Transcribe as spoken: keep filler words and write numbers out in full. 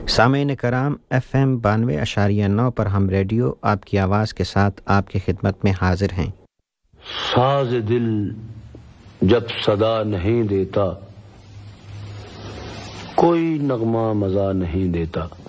सामीन कराम, F M बानवे अशारिया नौ पर हम रेडियो आपकी आवाज़ के साथ आपकी खिदमत में हाजिर हैं। साज दिल जब सदा नहीं देता, कोई नगमा मजा नहीं देता।